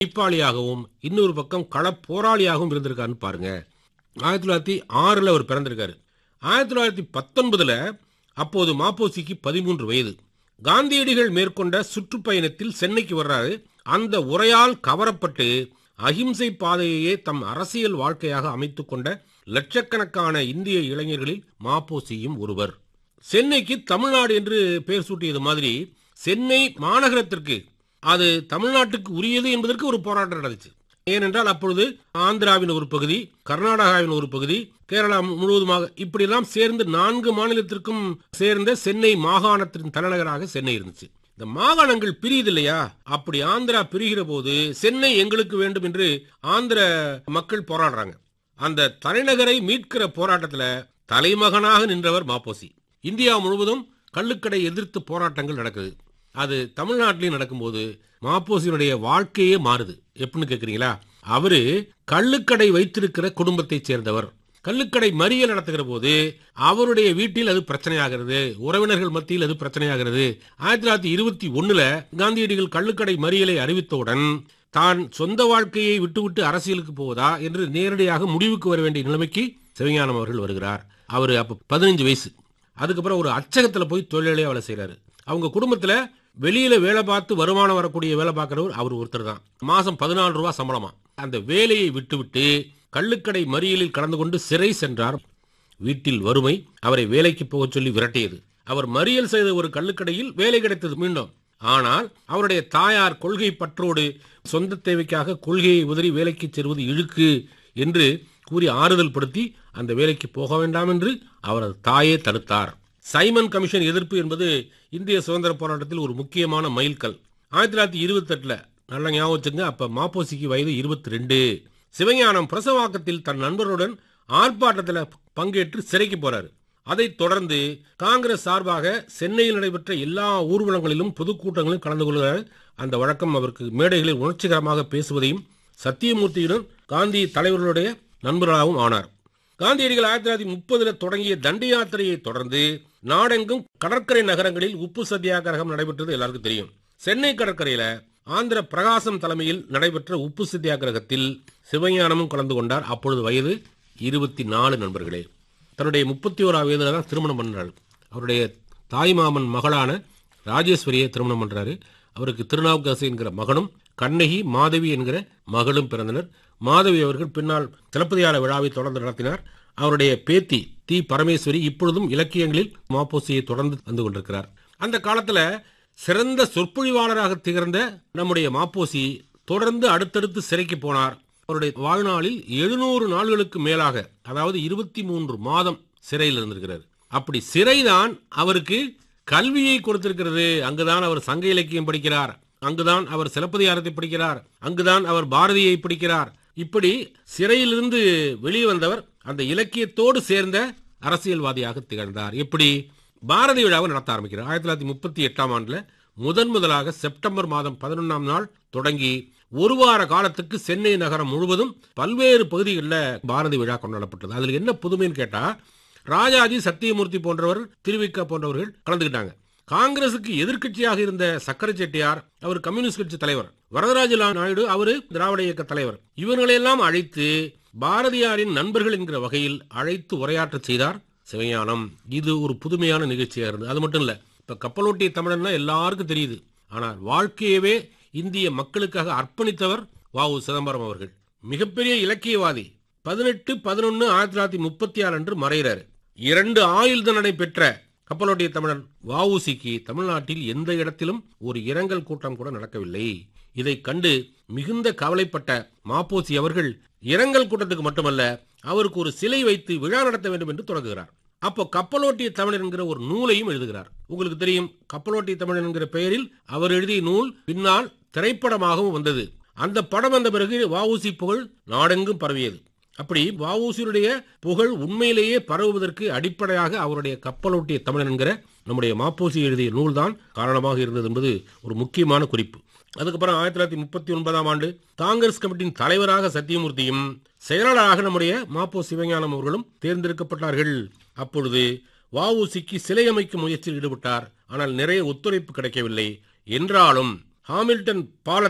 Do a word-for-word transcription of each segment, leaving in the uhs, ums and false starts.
உழைப்பாளியாகவும் இன்னொரு பக்கம் கள போராளியாகவும் இருந்திருக்காருன்னு பாருங்க. ஆயிரத்தி தொள்ளாயிரத்தி ஆறுல அவர் பிறந்திருக்காரு. ஆயிரத்தி தொள்ளாயிரத்தி பத்தொன்பதுல அப்போது மாப்போசிக்கு பதிமூன்று வயது. காந்தியடிகள் மேற்கொண்ட சுற்றுப்பயணத்தில் சென்னைக்கு வர்றாரு. அந்த உரையால் கவரப்பட்டு அகிம்சை பாதையையே தம் அரசியல் வாழ்க்கையாக அமைத்துக் கொண்ட லட்சக்கணக்கான இந்திய இளைஞர்களில் மாப்போசியும் ஒருவர். சென்னைக்கு தமிழ்நாடு என்று பெயர் சூட்டியது மாதிரி சென்னை மாநகரத்திற்கு அது தமிழ்நாட்டுக்கு உரியது என்பதற்கு ஒரு போராட்டம் நடந்துச்சு. ஏனென்றால் அப்பொழுது ஆந்திராவின் ஒரு பகுதி, கர்நாடகாவின் ஒரு பகுதி, கேரளா முழுவதுமாக இப்படியெல்லாம் சேர்ந்து நான்கு மாநிலத்திற்கும் சேர்ந்த சென்னை மாகாணத்தின் தலைநகராக சென்னை இருந்துச்சு. இந்த மாகாணங்கள் பிரியுது இல்லையா? அப்படி ஆந்திரா பிரிகிற போது சென்னை எங்களுக்கு வேண்டும் என்று ஆந்திர மக்கள் போராடுறாங்க. அந்த தலைநகரை மீட்கிற போராட்டத்தில் தலைமகனாக நின்றவர் மாப்போசி. இந்தியா முழுவதும் கள்ளுக்கடை எதிர்த்து போராட்டங்கள் நடக்குது. அது தமிழ்நாட்டிலையும் நடக்கும்போது மாப்போசியினுடைய வாழ்க்கையே மாறுது. எப்படின்னு கேட்குறீங்களா? அவரு கள்ளுக்கடை வைத்திருக்கிற குடும்பத்தை சேர்ந்தவர். கள்ளுக்கடை மறியல் நடத்துகிற போது அவருடைய வீட்டில் அது பிரச்சனையாகிறது, உறவினர்கள் மத்தியில் அது பிரச்சனையாகிறது. ஆயிரத்தி தொள்ளாயிரத்தி இருபத்தி ஒண்ணுல காந்தியடிகள் கள்ளுக்கடை மறியலை அறிவித்தவுடன் தான் சொந்த வாழ்க்கையை விட்டுவிட்டு அரசியலுக்கு போவதா என்று நேரடியாக முடிவுக்கு வர வேண்டிய நிலைமைக்கு சிவஞானம் அவர்கள் வருகிறார். அவர் அப்ப பதினஞ்சு வயசு. அதுக்கப்புறம் ஒரு அச்சகத்துல போய் தொழிலாளியா வேலை செய்யறாரு. அவங்க குடும்பத்துல வெளியில வேலை பார்த்து வருமானம் வரக்கூடிய வேலை பார்க்கிறவர் அவர் ஒருத்தர் தான். மாசம் பதினாலு ரூபாய் சம்பளமா. அந்த வேலையை விட்டுவிட்டு கள்ளுக்கடை மறியலில் கலந்து கொண்டு சிறை சென்றார். வீட்டில் வறுமை அவரை வேலைக்கு போக சொல்லி விரட்டியது. அவர் மறியல் செய்த ஒரு கள்ளுக்கடையில் வேலை கிடைத்தது மீண்டும். ஆனால் அவருடைய தாயார் கொள்கை பற்றோடு சொந்த தேவைக்காக கொள்கையை உதறி வேலைக்கு செல்வது இழுக்கு என்று கூறி ஆறுதல் படுத்தி அந்த வேலைக்கு போக வேண்டாம் என்று அவரது தாயே தடுத்தார். சைமன் கமிஷன் எதிர்ப்பு என்பது இந்திய சுதந்திர போராட்டத்தில் ஒரு முக்கியமான மைல்கல். ஆயிரத்தி தொள்ளாயிரத்தி இருபத்தி எட்டுல நல்ல ஞாபகம் வச்சுங்க, அப்ப மாப்போசிக்கு வயது இருபத்தி ரெண்டு. சிவஞானம் பிரசவாக்கத்தில் தன் நண்பருடன் ஆர்ப்பாட்டத்தில் பங்கேற்று சிறைக்கு போறாரு. அதைத் தொடர்ந்து காங்கிரஸ் சார்பாக சென்னையில் நடைபெற்ற எல்லா ஊர்வலங்களிலும் பொதுக்கூட்டங்களிலும் கலந்து கொள்கிறார். அந்த வழக்கம் அவருக்கு மேடைகளில் உணர்ச்சிகரமாக பேசுவதையும் சத்தியமூர்த்தியுடன் காந்தி தலைவர்களுடைய நண்பர்களாகவும் ஆனார். காந்தியடிகள் ஆயிரத்தி தொள்ளாயிரத்தி முப்பதுல தொடங்கிய தண்டி யாத்திரையை தொடர்ந்து நாடெங்கும் கடற்கரை நகரங்களில் உப்பு சத்தியாகிரகம் நடைபெற்றது எல்லாருக்கும் தெரியும். சென்னை கடற்கரையில ஆந்திர பிரகாசம் தலைமையில் நடைபெற்ற உப்பு சத்தியாகிரகத்தில் சிவஞானமும் கலந்து கொண்டார். அப்பொழுது வயது இருபத்தி நாலு. நண்பர்களே, தன்னுடைய முப்பத்தி ஓராம் வயதுல தான் திருமணம் பண்ணார். அவருடைய தாய் மாமன் மகளான ராஜேஸ்வரியை திருமணம் பண்றாரு. அவருக்கு திருநாவுக்கரசு என்கிற மகனும் கண்ணகி மாதவி என்கிற மகளும் பிறந்தனர். மாதவி அவர்கள் பின்னால் சிலப்பதிகார விழாவை தொடர்ந்து நடத்தினார். அவருடைய பேத்தி தி பரமேஸ்வரி இப்பொழுதும் இலக்கியங்களில் மாப்போசியை தொடர்ந்து வந்து கொண்டிருக்கிறார். அந்த காலத்துல சிறந்த சொற்பொழிவாளராக திகழ்ந்த நம்முடைய மாப்போசி தொடர்ந்து அடுத்தடுத்து சிறைக்கு போனார். அவருடைய வாழ்நாளில் எழுநூறு நாள்களுக்கு மேலாக, அதாவது இருபத்தி மூன்று மாதம் சிறையில் இருந்திருக்கிறார். அப்படி சிறைதான் அவருக்கு கல்வியை கொடுத்திருக்கிறது. அங்குதான் அவர் சங்க இலக்கியம் படிக்கிறார், அங்குதான் அவர் சிலப்பதிகாரத்தை படிக்கிறார், அங்குதான் அவர் பாரதியை படிக்கிறார். இப்படி சிறையிலிருந்து வெளியே வந்தவர் அந்த இலக்கியத்தோடு சேர்ந்த அரசியல்வாதியாக திகழ்ந்தார். எப்படி? பாரதி விழாவை நடத்த ஆரம்பிக்கிறார். ஆயிரத்தி தொள்ளாயிரத்தி முப்பத்தி எட்டாம் ஆண்டுல முதன் முதலாக செப்டம்பர் மாதம் பதினொன்னாம் நாள் தொடங்கி ஒரு வார காலத்துக்கு சென்னை நகரம் முழுவதும் பல்வேறு பகுதிகளில் பாரதி விழா கொண்டாடப்பட்டது. அதுல என்ன புதுமைன்னு கேட்டா, ராஜாஜி, சத்தியமூர்த்தி போன்றவர், திருவிக்க போன்றவர்கள் கலந்துகிட்டாங்க. காங்கிரசுக்கு எதிர்க்கட்சியாக இருந்த சக்கரை செட்டியார், அவர் கம்யூனிஸ்ட் கட்சி தலைவர், வரதராஜ நாயுடு, அவரு திராவிட இயக்க தலைவர், இவர்களெல்லாம் அழைத்து பாரதியாரின் நண்பர்கள் என்கிற வகையில் அழைத்து உரையாற்ற செய்தார் சிவஞானம். இது ஒரு புதுமையான நிகழ்ச்சியாக இருந்தது. அது மட்டும் இல்ல, இப்ப கப்பலோட்டிய தமிழன்னா எல்லாருக்கும் தெரியுது. ஆனால் வாழ்க்கையவே இந்திய மக்களுக்காக அர்ப்பணித்தவர் வ உ சிதம்பரம் அவர்கள். மிகப்பெரிய இலக்கியவாதி. பதினெட்டு பதினொன்னு ஆயிரத்தி தொள்ளாயிரத்தி முப்பத்தி ஆறு அன்று மறைகிறார். இரண்டு ஆயுள் தண்டனை பெற்ற கப்பலோட்டிய தமிழன் வ உ சிக்கு தமிழ்நாட்டில் எந்த இடத்திலும் ஒரு இரங்கல் கூட்டம் கூட நடக்கவில்லை. இதை கண்டு மிகுந்த கவலைப்பட்ட மாப்போசி அவர்கள் இரங்கல் கூட்டத்துக்கு மட்டுமல்ல, அவருக்கு ஒரு சிலை வைத்து விழா நடத்த வேண்டும் என்று தொடங்குகிறார். அப்போ கப்பலோட்டிய தமிழர் என்கிற ஒரு நூலையும் எழுதுகிறார். உங்களுக்கு தெரியும், கப்பலோட்டிய தமிழர் என்கிற பெயரில் அவர் எழுதிய நூல் பின்னால் திரைப்படமாகவும் வந்தது. அந்த படம் வந்த பிறகு வ உ சி புகழ் நாடெங்கும் பரவியது. அப்படி வ உ சியுடைய புகழ் உண்மையிலேயே பரவுவதற்கு அடிப்படையாக அவருடைய கப்பலோட்டிய தமிழன் என்கிற நம்முடைய மாப்போசி எழுதிய நூல் தான் காரணமாக இருந்தது என்பது ஒரு முக்கியமான குறிப்பு. அதுக்கப்புறம் ஆயிரத்தி தொள்ளாயிரத்தி முப்பத்தி ஒன்பதாம் ஆண்டு காங்கிரஸ் கமிட்டியின் தலைவராக சத்தியமூர்த்தியும் செயலாளராக நம்முடைய மாப்போ சிவஞானம் அவர்களும் தேர்ந்தெடுக்கப்பட்டார்கள். அப்பொழுது வ உ சிக்கு சிலை அமைக்கும் முயற்சியில் ஈடுபட்டார். ஆனால் நிறைய ஒத்துழைப்பு கிடைக்கவில்லை. என்றாலும் ஹாமில்டன் பாலத்தில்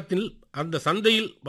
அந்த சந்தையில்